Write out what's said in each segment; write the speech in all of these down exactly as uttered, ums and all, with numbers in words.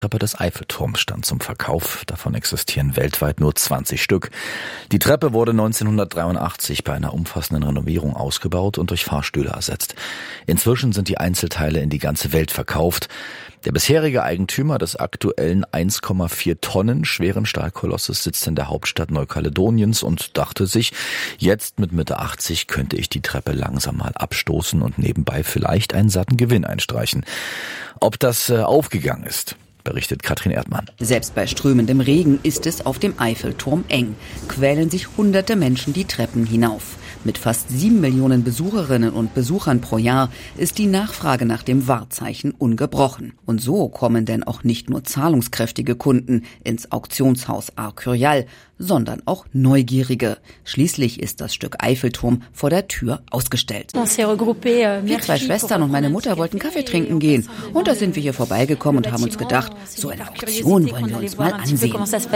Treppe des Eiffelturms stand zum Verkauf. Davon existieren weltweit nur zwanzig Stück. Die Treppe wurde neunzehnhundertdreiundachtzig bei einer umfassenden Renovierung ausgebaut und durch Fahrstühle ersetzt. Inzwischen sind die Einzelteile in die ganze Welt verkauft. Der bisherige Eigentümer des aktuellen eins Komma vier Tonnen schweren Stahlkolosses sitzt in der Hauptstadt Neukaledoniens und dachte sich, jetzt mit Mitte achtzig könnte ich die Treppe langsam mal abstoßen und nebenbei vielleicht einen satten Gewinn einstreichen. Ob das äh, aufgegangen ist, berichtet Katrin Erdmann. Selbst bei strömendem Regen ist es auf dem Eiffelturm eng. Quälen sich hunderte Menschen die Treppen hinauf. Mit fast sieben Millionen Besucherinnen und Besuchern pro Jahr ist die Nachfrage nach dem Wahrzeichen ungebrochen. Und so kommen denn auch nicht nur zahlungskräftige Kunden ins Auktionshaus Arc Curial, sondern auch Neugierige. Schließlich ist das Stück Eiffelturm vor der Tür ausgestellt. Wir zwei Schwestern und meine Mutter wollten Kaffee trinken gehen. Und da sind wir hier vorbeigekommen und haben uns gedacht, so eine Auktion wollen wir uns mal ansehen.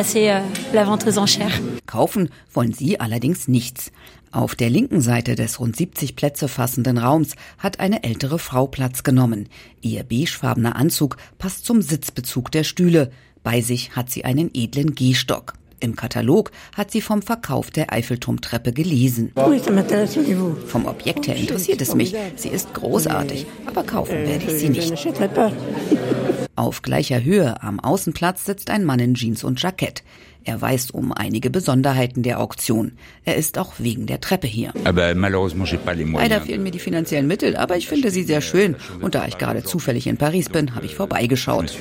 Kaufen wollen sie allerdings nichts. Auf der linken Seite des rund siebzig Plätze fassenden Raums hat eine ältere Frau Platz genommen. Ihr beigefarbener Anzug passt zum Sitzbezug der Stühle. Bei sich hat sie einen edlen Gehstock. Im Katalog hat sie vom Verkauf der Eiffelturmtreppe gelesen. Vom Objekt her interessiert es mich. Sie ist großartig, aber kaufen werde ich sie nicht. Auf gleicher Höhe am Außenplatz sitzt ein Mann in Jeans und Jackett. Er weiß um einige Besonderheiten der Auktion. Er ist auch wegen der Treppe hier. Leider fehlen mir die finanziellen Mittel, aber ich finde sie sehr schön. Und da ich gerade zufällig in Paris bin, habe ich vorbeigeschaut.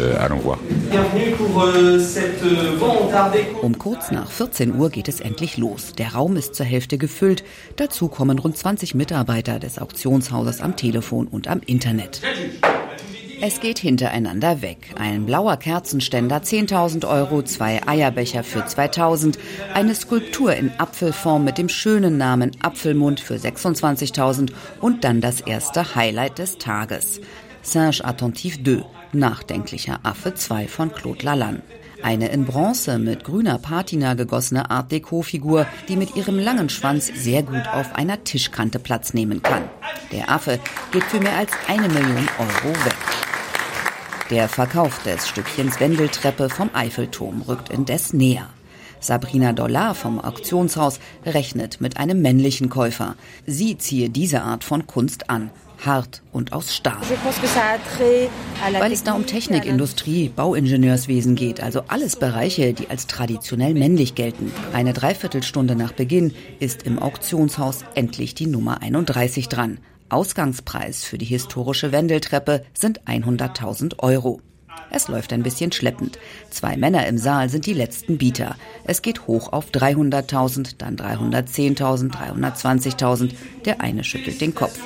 Um kurz nach vierzehn Uhr geht es endlich los. Der Raum ist zur Hälfte gefüllt. Dazu kommen rund zwanzig Mitarbeiter des Auktionshauses am Telefon und am Internet. Es geht hintereinander weg. Ein blauer Kerzenständer zehntausend Euro, zwei Eierbecher für zweitausend, eine Skulptur in Apfelform mit dem schönen Namen Apfelmund für sechsundzwanzigtausend und dann das erste Highlight des Tages. Singe Attentif zwei, Nachdenklicher Affe zwei von Claude Lalanne. Eine in Bronze mit grüner Patina gegossene Art-Déco-Figur, die mit ihrem langen Schwanz sehr gut auf einer Tischkante Platz nehmen kann. Der Affe geht für mehr als eine Million Euro weg. Der Verkauf des Stückchens Wendeltreppe vom Eiffelturm rückt indes näher. Sabrina Dollard vom Auktionshaus rechnet mit einem männlichen Käufer. Sie ziehe diese Art von Kunst an. Hart und aus Stahl. Weil es da um Technik, Industrie, Bauingenieurswesen geht, also alles Bereiche, die als traditionell männlich gelten. Eine Dreiviertelstunde nach Beginn ist im Auktionshaus endlich die Nummer einunddreißig dran. Ausgangspreis für die historische Wendeltreppe sind hunderttausend Euro. Es läuft ein bisschen schleppend. Zwei Männer im Saal sind die letzten Bieter. Es geht hoch auf dreihunderttausend, dann dreihundertzehntausend, dreihundertzwanzigtausend. Der eine schüttelt den Kopf.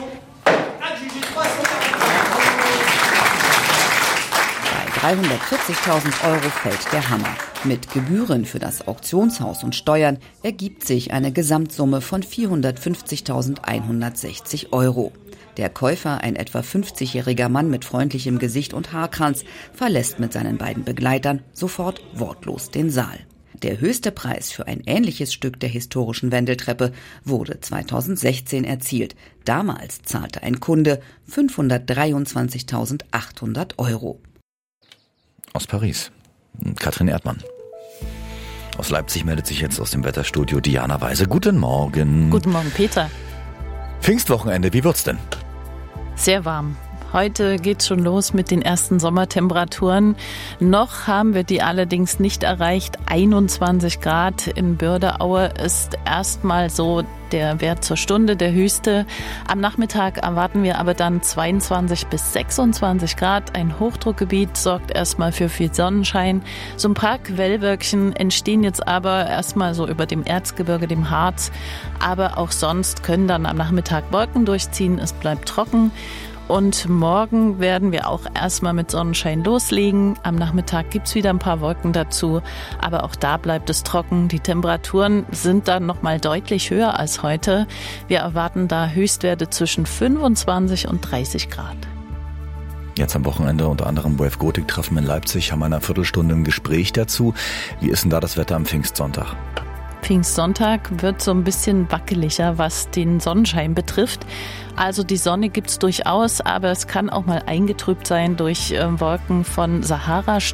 dreihundertvierzigtausend Euro fällt der Hammer. Mit Gebühren für das Auktionshaus und Steuern ergibt sich eine Gesamtsumme von vierhundertfünfzigtausendeinhundertsechzig Euro. Der Käufer, ein etwa fünfzigjähriger Mann mit freundlichem Gesicht und Haarkranz, verlässt mit seinen beiden Begleitern sofort wortlos den Saal. Der höchste Preis für ein ähnliches Stück der historischen Wendeltreppe wurde zweitausendsechzehn erzielt. Damals zahlte ein Kunde fünfhundertdreiundzwanzigtausendachthundert Euro. Aus Paris, Katrin Erdmann. Aus Leipzig meldet sich jetzt aus dem Wetterstudio Diana Weise. Guten Morgen. Guten Morgen, Peter. Pfingstwochenende, wie wird's denn? Sehr warm. Heute geht's schon los mit den ersten Sommertemperaturen. Noch haben wir die allerdings nicht erreicht. einundzwanzig Grad in Bürdeaue ist erstmal so der Wert zur Stunde, der höchste. Am Nachmittag erwarten wir aber dann zweiundzwanzig bis sechsundzwanzig Grad. Ein Hochdruckgebiet sorgt erstmal für viel Sonnenschein. So ein paar Quellwölkchen entstehen jetzt aber erstmal so über dem Erzgebirge, dem Harz. Aber auch sonst können dann am Nachmittag Wolken durchziehen. Es bleibt trocken. Und morgen werden wir auch erstmal mit Sonnenschein loslegen. Am Nachmittag gibt's wieder ein paar Wolken dazu, aber auch da bleibt es trocken. Die Temperaturen sind dann nochmal deutlich höher als heute. Wir erwarten da Höchstwerte zwischen fünfundzwanzig und dreißig Grad. Jetzt am Wochenende unter anderem W F Gotik-Treffen in Leipzig, haben wir eine Viertelstunde ein Gespräch dazu. Wie ist denn da das Wetter am Pfingstsonntag? Pfingstsonntag wird so ein bisschen wackeliger, was den Sonnenschein betrifft. Also die Sonne gibt's durchaus, aber es kann auch mal eingetrübt sein durch äh, Wolken von Sahara-Stürmen.